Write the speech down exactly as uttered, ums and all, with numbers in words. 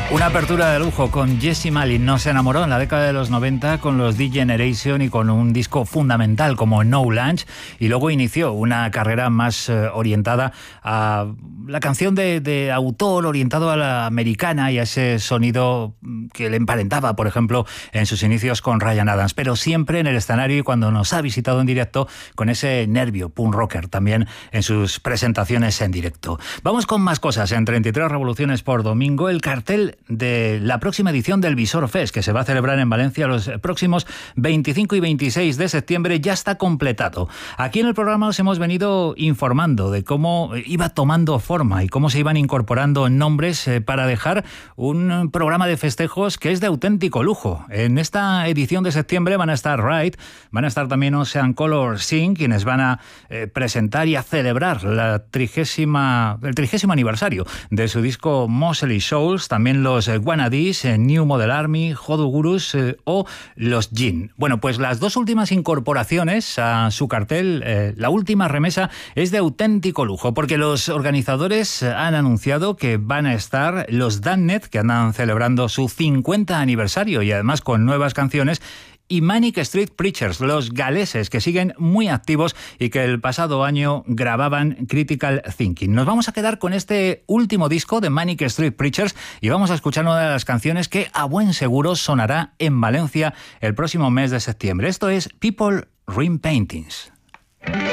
Una apertura de lujo con Jessie Malin. Nos enamoró en la década de los noventa con los D-Generation y con un disco fundamental como No Lunch, y luego inició una carrera más eh, orientada a la canción de, de autor, orientado a la americana y a ese sonido que le emparentaba, por ejemplo, en sus inicios con Ryan Adams, pero siempre en el escenario y cuando nos ha visitado en directo con ese nervio punk rocker también en sus presentaciones en directo. Vamos con más cosas en treinta y tres revoluciones por domingo. El cartel de la próxima edición del Visor Fest, que se va a celebrar en Valencia los próximos veinticinco y veintiséis de septiembre, ya está completado. Aquí en el programa os hemos venido informando de cómo iba tomando forma y cómo se iban incorporando nombres para dejar un programa de festejos que es de auténtico lujo. En esta edición de septiembre van a estar Ride, van a estar también Ocean Color Sing, quienes van a eh, presentar y a celebrar la trigésima, el trigésimo aniversario de su disco Moseley Souls, también los eh, Wannadies, eh, New Model Army, Hodu Gurus eh, o los Jin. Bueno, pues las dos últimas incorporaciones a su cartel, eh, la última remesa, es de auténtico lujo, porque los organizadores han anunciado que van a estar los Damned, que andan celebrando su cincuenta aniversario y además con nuevas canciones, y Manic Street Preachers, los galeses que siguen muy activos y que el pasado año grababan Critical Thinking. Nos vamos a quedar con este último disco de Manic Street Preachers y vamos a escuchar una de las canciones que a buen seguro sonará en Valencia el próximo mes de septiembre. Esto es People Ring Paintings.